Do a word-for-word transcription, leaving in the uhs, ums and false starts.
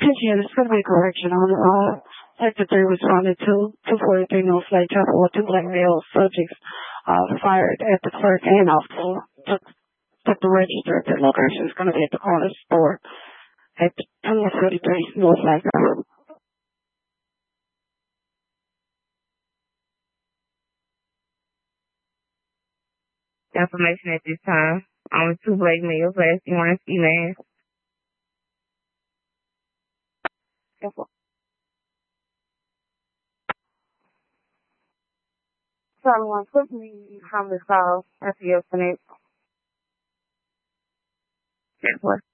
yeah, there's going to be a correction on it. Uh, Sector three responded to two forty-three North Lake Chapel with two black male subjects uh, fired at the clerk and also took, took the register at that location. It's going to be at the corner store at two forty-three North Lake Chapel. Information at this time. Only two black males last wearing ski masks. Someone quickly from the call. That's the estimate. That's what.